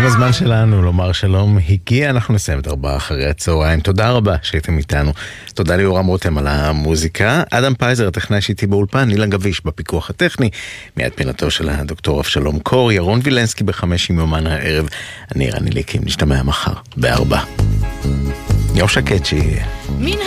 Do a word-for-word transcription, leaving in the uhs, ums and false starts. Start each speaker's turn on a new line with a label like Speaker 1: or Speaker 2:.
Speaker 1: גם הזמן שלנו לומר שלום הגיע, אנחנו נסיים את ארבעה אחרי הצהריים. תודה רבה שהייתם איתנו. תודה ליורם רותם על המוזיקה. אדם פייזר, הטכנאי שאיתי באולפן, אילן גביש בפיקוח הטכני, מיד פינתו של הדוקטור אבשלום קור, ירון וילנסקי בחמש עם יומן הערב. אני רני ליקים, נשתמע מחר בארבע. יום שקט שיהיה.